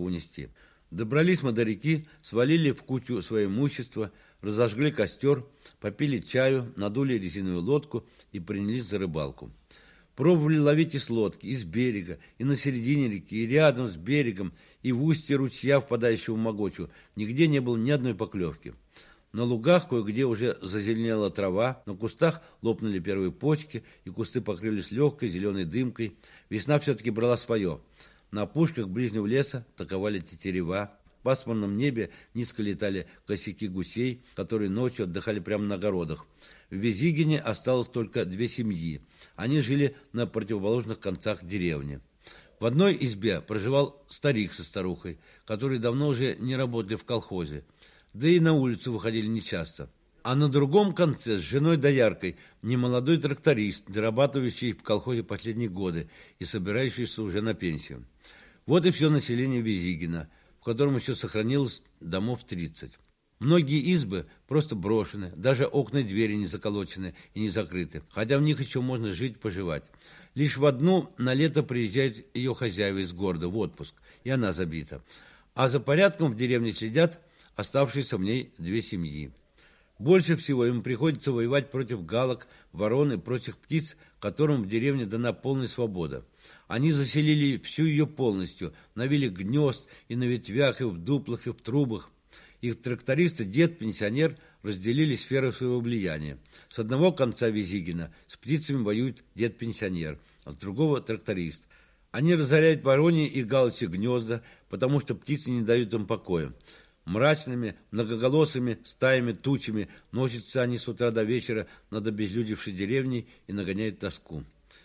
унести. Добрались мы до реки, свалили в кучу свое имущество, разожгли костер, попили чаю, надули резиновую лодку и принялись за рыбалку. Пробовали ловить и с лодки, и с берега, и на середине реки, и рядом с берегом, и в устье ручья, впадающего в Могочу. Нигде не было ни одной поклевки. На лугах кое-где уже зазеленела трава, на кустах лопнули первые почки, и кусты покрылись легкой зеленой дымкой. Весна все-таки брала свое. На опушках ближнего леса таковали тетерева. В пасмурном небе низко летали косяки гусей, которые ночью отдыхали прямо на огородах. В Визигине осталось только 2 семьи. Они жили на противоположных концах деревни. В одной избе проживал старик со старухой, которые давно уже не работали в колхозе, да и на улицу выходили нечасто. А на другом конце с женой-дояркой немолодой тракторист, дорабатывающий в колхозе последние годы и собирающийся уже на пенсию. Вот и все население Визигина, в котором еще сохранилось домов 30. Многие избы просто брошены, даже окна и двери не заколочены и не закрыты, хотя в них еще можно жить-поживать. Лишь в одну на лето приезжают ее хозяева из города в отпуск, и она забита. А за порядком в деревне следят оставшиеся в ней 2 семьи. Больше всего им приходится воевать против галок, ворон и прочих птиц, которым в деревне дана полная свобода. Они заселили всю ее полностью, навели гнезд и на ветвях, и в дуплах, и в трубах. Их трактористы, дед, пенсионер, разделили сферы своего влияния. С одного конца Визигина с птицами воюет дед-пенсионер, а с другого тракторист. Они разоряют вороньи и галочьи гнезда, потому что птицы не дают им покоя. Мрачными, многоголосыми стаями, тучами носятся они с утра до вечера над обезлюдевшей деревней и нагоняют тоску.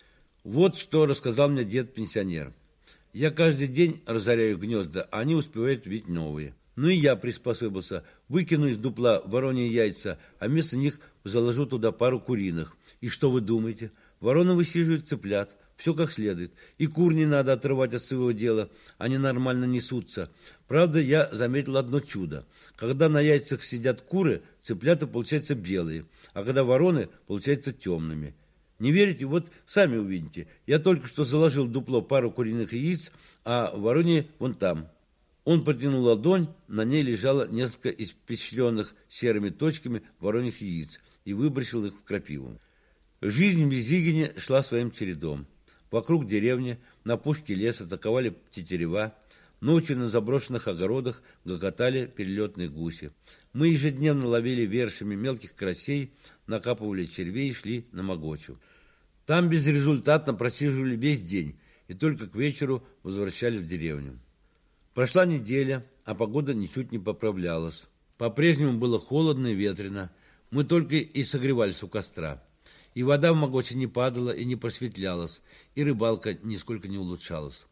Вот что рассказал мне дед-пенсионер. Я каждый день разоряю гнезда, а они успевают видеть новые. Ну и я приспособился. Выкину из дупла вороньи яйца, а вместо них заложу туда пару куриных. И что вы думаете? Вороны высиживают цыплят. Все как следует. И кур не надо отрывать от своего дела. Они нормально несутся. Правда, я заметил одно чудо. Когда на яйцах сидят куры, цыплята получаются белые, а когда вороны, получаются темными. Не верите? Вот сами увидите. Я только что заложил в дупло пару куриных яиц, а вороньи вон там. Он протянул ладонь, на ней лежало несколько испещренных серыми точками вороньих яиц и выбросил их в крапиву. Жизнь в Визигине шла своим чередом. Вокруг деревни, на опушке леса таковали тетерева. Ночью на заброшенных огородах гоготали перелетные гуси. Мы ежедневно ловили вершами мелких карасей, накапывали червей и шли на Могочу. Там безрезультатно просиживали весь день и только к вечеру возвращались в деревню. Прошла неделя, а погода ничуть не поправлялась. По-прежнему было холодно и ветрено. Мы только и согревались у костра. И вода в Могоче не падала и не просветлялась, и рыбалка нисколько не улучшалась.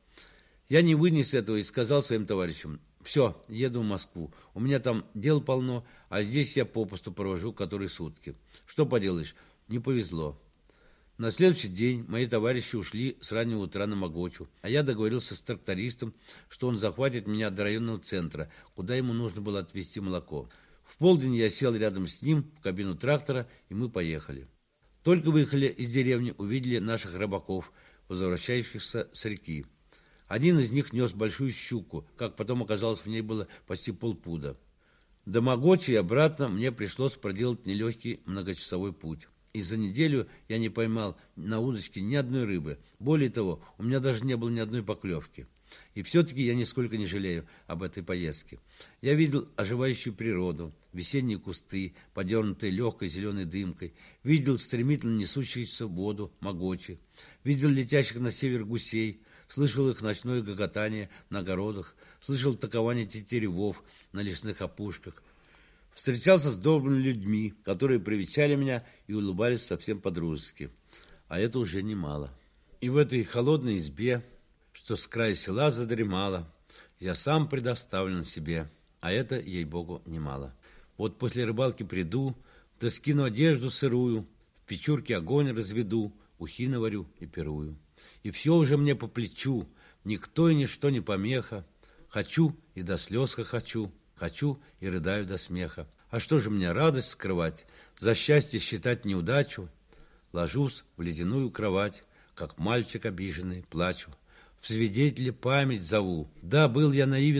Я не вынес этого и сказал своим товарищам: «Все, еду в Москву. У меня там дел полно, а здесь я попусту провожу которые сутки. Что поделаешь, не повезло». На следующий день мои товарищи ушли с раннего утра на Могочу, а я договорился с трактористом, что он захватит меня до районного центра, куда ему нужно было отвезти молоко. В полдень я сел рядом с ним в кабину трактора, и мы поехали. Только выехали из деревни, увидели наших рыбаков, возвращающихся с реки. Один из них нес большую щуку, как потом оказалось, в ней было почти полпуда. До Могочи и обратно мне пришлось проделать нелегкий многочасовой путь. И за неделю я не поймал на удочке ни одной рыбы. Более того, у меня даже не было ни одной поклевки. И все-таки я нисколько не жалею об этой поездке. Я видел оживающую природу, весенние кусты, подернутые легкой зеленой дымкой, видел стремительно несущуюся воду Могочи, видел летящих на север гусей, слышал их ночное гоготание на огородах, слышал такование тетеревов на лесных опушках, встречался с добрыми людьми, которые привечали меня и улыбались совсем по-дружески. А это уже немало. И в этой холодной избе, что с края села задремала, я сам предоставлен себе, а это, ей-богу, немало. Вот после рыбалки приду, да скину одежду сырую, в печурке огонь разведу, ухи наварю и пирую. И все уже мне по плечу, никто и ничто не помеха. Хочу и до слез хохочу, хочу и рыдаю до смеха. А что же мне радость скрывать, за счастье считать неудачу? Ложусь в ледяную кровать, как мальчик обиженный, плачу. В свидетели память зову. Да, был я наивен.